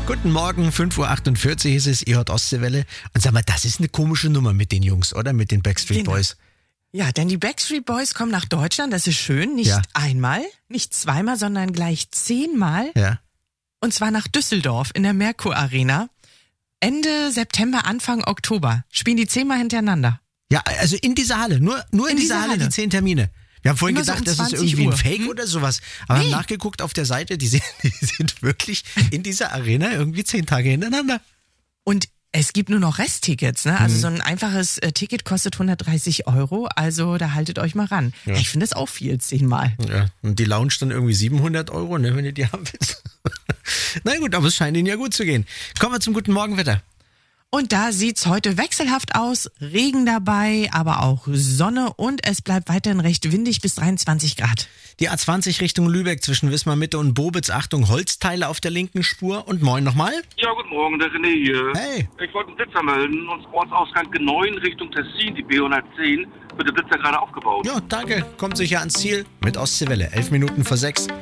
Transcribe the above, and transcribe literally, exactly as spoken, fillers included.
Guten Morgen, fünf Uhr achtundvierzig ist es, ihr hört Ostseewelle. Und sag mal, das ist eine komische Nummer mit den Jungs, oder? Mit den Backstreet Genau. Boys. Ja, denn die Backstreet Boys kommen nach Deutschland, das ist schön, nicht Ja. einmal, nicht zweimal, sondern gleich zehnmal. Ja. Und zwar nach Düsseldorf in der Merkur Arena. Ende September, Anfang Oktober spielen die zehnmal hintereinander. Ja, also in dieser Halle, nur, nur in, In dieser dieser Halle, Halle. die zehn Termine. Wir haben vorhin Immer so gedacht, um das ist zwanzig irgendwie ein Uhr. Fake Hm? oder sowas. Aber Nee. haben nachgeguckt auf der Seite, die sind, die sind wirklich in dieser Arena irgendwie zehn Tage hintereinander. Und es gibt nur noch Resttickets, ne? Also so ein einfaches äh, Ticket kostet hundertdreißig Euro, also da haltet euch mal ran. Ja. Ich finde das auch viel, zehnmal. Ja, und die Lounge dann irgendwie siebenhundert Euro, ne, wenn ihr die haben willst. Na gut, aber es scheint ihnen ja gut zu gehen. Kommen wir zum guten Morgenwetter. Und da sieht's heute wechselhaft aus, Regen dabei, aber auch Sonne und es bleibt weiterhin recht windig bis dreiundzwanzig Grad. Die A zwanzig Richtung Lübeck zwischen Wismar Mitte und Bobitz. Achtung, Holzteile auf der linken Spur. Und moin nochmal. Ja, guten Morgen, der René hier. Hey. Ich wollte einen Blitzer melden. Und Ortsausgang G neun Richtung Tessin, die B hundertzehn, wird der Blitzer gerade aufgebaut. Ja, danke. Kommt sicher ans Ziel mit Ostseewelle. Elf Minuten vor sechs.